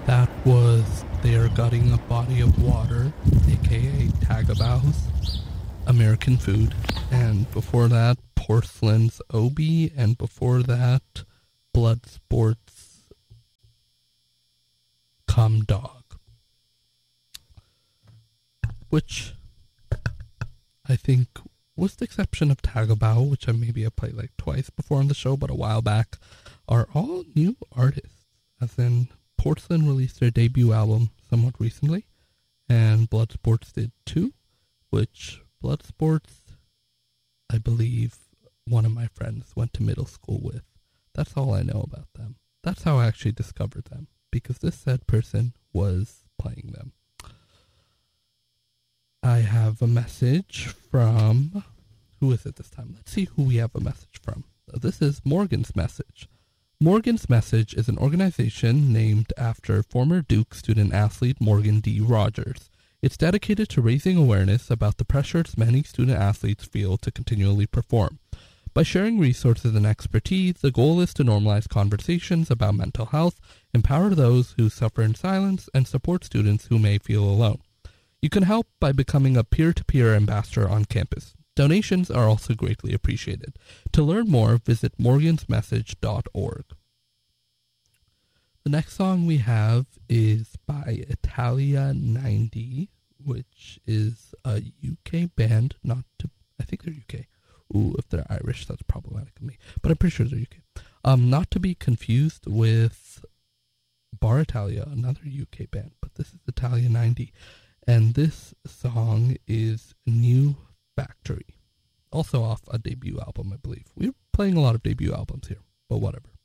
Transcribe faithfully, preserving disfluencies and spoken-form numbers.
That was They're Gutting a Body of Water, aka Tagabau's American Food. And before that, Porcelain's Obi. And before that, Bloodsport's Come Dog. Which I think with the exception of Tagabao, which I maybe have played like twice before on the show, but a while back, are all new artists. As in, Porcelain released their debut album somewhat recently, and Bloodsports did too, which Bloodsports, I believe, one of my friends went to middle school with. That's all I know about them. That's how I actually discovered them, because this said person was playing them. I have a message from, who is it this time? Let's see who we have a message from. This is Morgan's Message. Morgan's Message is an organization named after former Duke student-athlete Morgan D. Rogers. It's dedicated to raising awareness about the pressures many student-athletes feel to continually perform. By sharing resources and expertise, the goal is to normalize conversations about mental health, empower those who suffer in silence, and support students who may feel alone. You can help by becoming a peer-to-peer ambassador on campus. Donations are also greatly appreciated. To learn more, visit morgans message dot org. The next song we have is by Italia ninety, which is a U K band, not to, I think they're U K. Ooh, if they're Irish, that's problematic of me, but I'm pretty sure they're U K. Um, not to be confused with Bar Italia, another U K band, but this is Italia ninety. And this song is New Factory. Also off a debut album, I believe. We're playing a lot of debut albums here, but whatever.